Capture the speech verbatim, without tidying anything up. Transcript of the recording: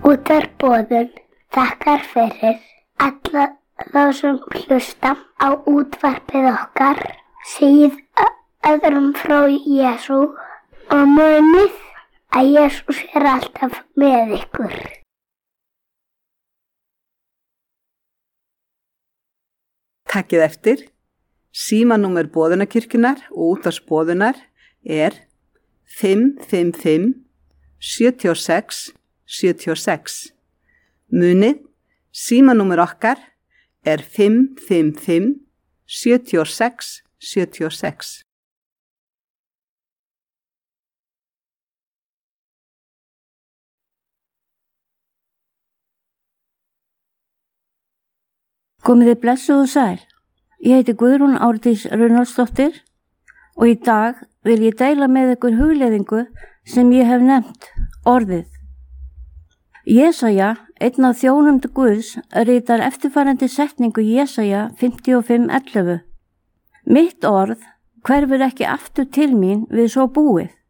Útvarpsboðun þakkar fyrir alla þá sem hlusta á útvarpið okkar, segið öðrum frá Jesú og munið að Jesús er alltaf með ykkur. Takkið eftir, símanúmer boðunarkirkjunnar og útvarpsboðunar er fimm fimm fimm sjö sex sjö sex. Munið, símanúmer okkar er fimm fimm fimm sjö sex sjö sex. Komið þið blessuð og sæl. Ég heiti Guðrún Árdís Runólfsdóttir og í dag vil ég deila með ykkur hugleiðingu sem ég hef nefnt orðið. Jesaja, einn af þjónum Guðs, ritar eftirfarandi setningu Jesaja fimmtíu og fimm ellefu. Mitt orð hverfur ekki aftur til mín við svo búið,